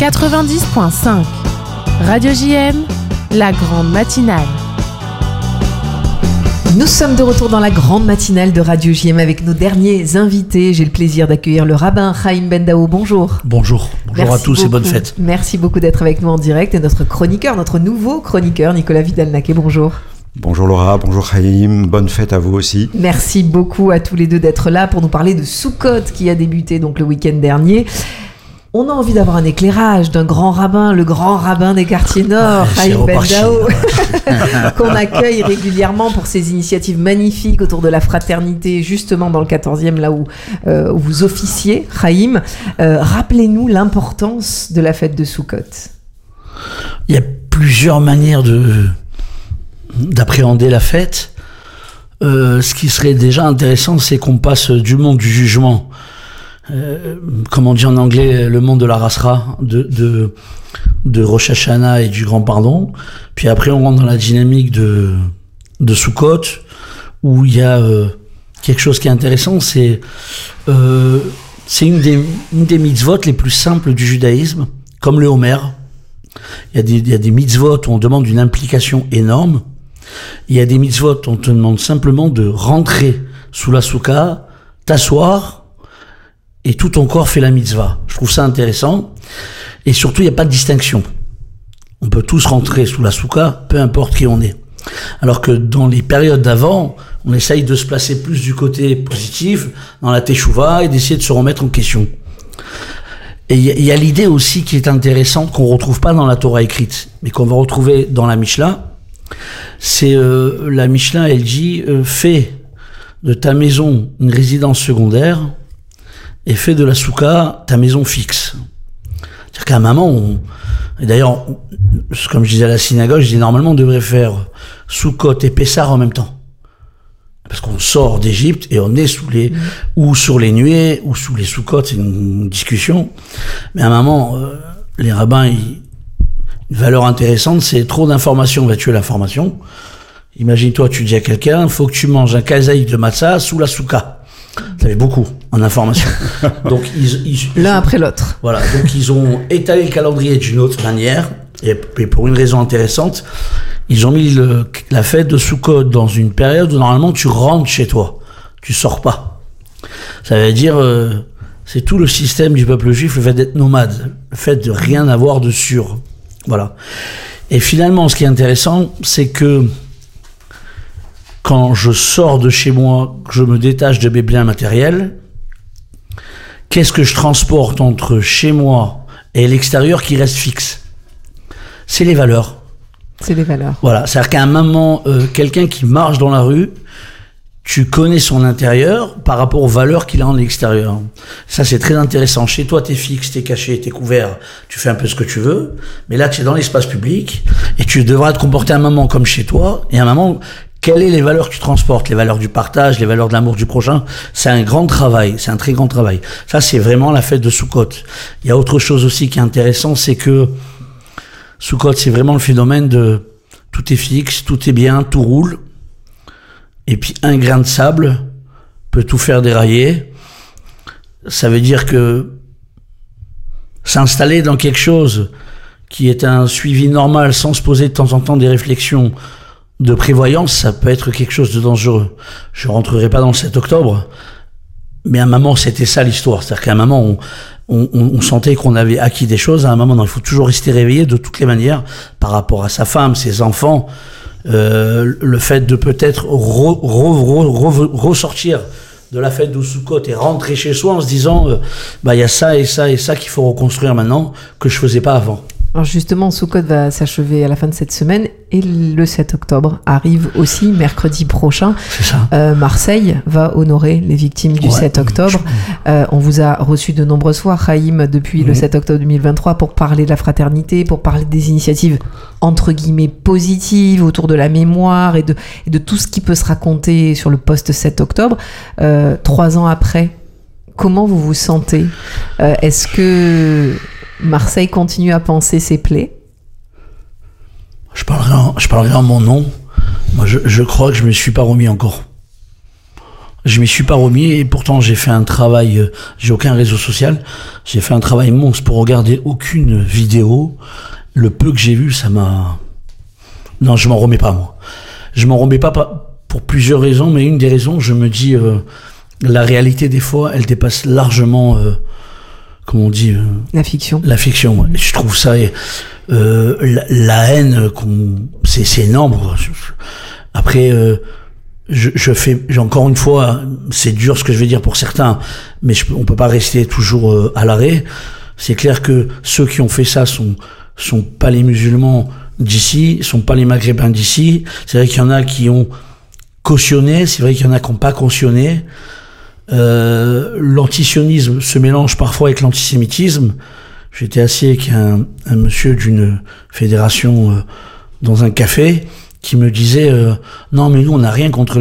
90.5 Radio JM, la grande matinale. Nous sommes de retour dans la grande matinale de Radio JM avec nos derniers invités. J'ai le plaisir d'accueillir le rabbin Chaim Ben-Daou. Bonjour. Bonjour à tous et bonne fête. Merci beaucoup d'être avec nous en direct. Et notre chroniqueur, notre nouveau chroniqueur, Nicolas Vidal-Naquet. Bonjour. Bonjour Laura, bonjour Chaim, bonne fête à vous aussi. Merci beaucoup à tous les deux d'être là pour nous parler de Soukhot qui a débuté donc le week-end dernier. On a envie d'avoir un éclairage d'un grand rabbin, le grand rabbin des quartiers nord, Chaim Ben-Daou, qu'on accueille régulièrement pour ses initiatives magnifiques autour de la fraternité, justement dans le 14e, là où vous officiez, Chaim. Rappelez-nous l'importance de la fête de Soukhot. Il y a plusieurs manières d'appréhender la fête. Ce qui serait déjà intéressant, c'est qu'on passe du monde du jugement, comme on dit en anglais, le monde de la Rasra, de Rosh Hashanah et du Grand Pardon. Puis après, on rentre dans la dynamique de Soukhot, où il y a quelque chose qui est intéressant, c'est une des mitzvot les plus simples du judaïsme, comme le Homer. Il y a des mitzvot où on demande une implication énorme. Il y a des mitzvot où on te demande simplement de rentrer sous la soukha, t'asseoir, et tout ton corps fait la mitzvah. Je trouve ça intéressant. Et surtout, il n'y a pas de distinction. On peut tous rentrer sous la soukha, peu importe qui on est. Alors que dans les périodes d'avant, on essaye de se placer plus du côté positif, dans la teshuva, et d'essayer de se remettre en question. Et il y a l'idée aussi qui est intéressante, qu'on ne retrouve pas dans la Torah écrite, mais qu'on va retrouver dans la Mishnah. C'est la Mishnah, elle dit fais de ta maison une résidence secondaire et fais de la soukha ta maison fixe. C'est-à-dire qu'à un moment, et d'ailleurs, comme je disais à la synagogue, je dis normalement on devrait faire Soukhot et Pessah en même temps. Parce qu'on sort d'Égypte et on est ou sur les nuées ou sous les Soukhot, c'est une discussion. Mais à un moment, les rabbins, une valeur intéressante, c'est trop d'informations va tuer l'information. Imagine-toi, tu dis à quelqu'un, faut que tu manges un kazaï de matzah sous la soukha. Ça fait beaucoup en information. Donc l'un après l'autre. Voilà, donc ils ont étalé le calendrier d'une autre manière, et pour une raison intéressante, ils ont mis la fête de Soukhot dans une période où normalement tu rentres chez toi, tu sors pas. Ça veut dire, c'est tout le système du peuple juif, le fait d'être nomade, le fait de rien avoir de sûr. Voilà. Et finalement, ce qui est intéressant, c'est que quand je sors de chez moi, que je me détache de mes biens matériels, qu'est-ce que je transporte entre chez moi et l'extérieur qui reste fixe? C'est les valeurs. C'est les valeurs. Voilà. C'est-à-dire qu'à un moment, quelqu'un qui marche dans la rue, tu connais son intérieur par rapport aux valeurs qu'il a en extérieur. Ça, c'est très intéressant. Chez toi, t'es fixe, t'es caché, t'es couvert, tu fais un peu ce que tu veux. Mais là, tu es dans l'espace public et tu devras te comporter à un moment comme chez toi. Et à un moment, quelles sont les valeurs que tu transportes? Les valeurs du partage, les valeurs de l'amour du prochain. C'est un grand travail. C'est un très grand travail. Ça, c'est vraiment la fête de Soukhot. Il y a autre chose aussi qui est intéressant, c'est que Soukhot, c'est vraiment le phénomène de tout est fixe, tout est bien, tout roule. Et puis un grain de sable peut tout faire dérailler. Ça veut dire que s'installer dans quelque chose qui est un suivi normal sans se poser de temps en temps des réflexions de prévoyance, ça peut être quelque chose de dangereux. Je rentrerai pas dans le 7 octobre, mais à un moment c'était ça l'histoire. C'est-à-dire qu'à un moment on sentait qu'on avait acquis des choses. À un moment, non, il faut toujours rester réveillé de toutes les manières par rapport à sa femme, ses enfants. Le fait de peut-être ressortir de la fête de Soukhot et rentrer chez soi en se disant il y a ça et ça et ça qu'il faut reconstruire maintenant que je faisais pas avant. Alors justement, Soukhot va s'achever à la fin de cette semaine et le 7 octobre arrive aussi, mercredi prochain. C'est ça. Marseille va honorer les victimes du 7 octobre. On vous a reçu de nombreuses fois, Chaim, depuis le 7 octobre 2023 pour parler de la fraternité, pour parler des initiatives entre guillemets positives autour de la mémoire et de tout ce qui peut se raconter sur le post-7 octobre. 3 ans après, comment vous vous sentez? Est-ce que Marseille continue à penser ses plaies? Je parlerai en mon nom. Moi, je crois que je me suis pas remis encore. Je m'y suis pas remis et pourtant j'ai fait un travail, j'ai aucun réseau social, j'ai fait un travail monstre pour regarder aucune vidéo. Le peu que j'ai vu, ça m'a... Non, je m'en remets pas, moi. Je m'en remets pas pour plusieurs raisons, mais une des raisons, je me dis, la réalité des fois, elle dépasse largement, comment on dit... la fiction. La fiction, ouais. Je trouve ça... la haine, c'est énorme, quoi. Après... encore une fois, c'est dur ce que je vais dire pour certains, mais on peut pas rester toujours à l'arrêt. C'est clair que ceux qui ont fait ça sont pas les musulmans d'ici, sont pas les maghrébins d'ici. C'est vrai qu'il y en a qui ont cautionné, c'est vrai qu'il y en a qui n'ont pas cautionné. L'antisionisme se mélange parfois avec l'antisémitisme. J'étais assis avec un monsieur d'une fédération dans un café qui me disait non mais nous on n'a rien contre